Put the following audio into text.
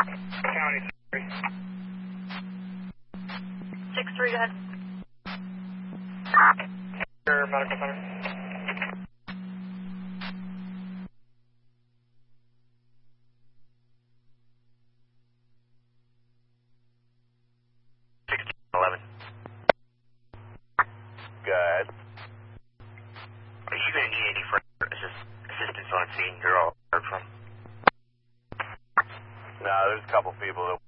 County 3. 6-3, go ahead. Your medical center. Good. Are you going to need any further assistance on scene? You're all heard from. No, there's a couple people that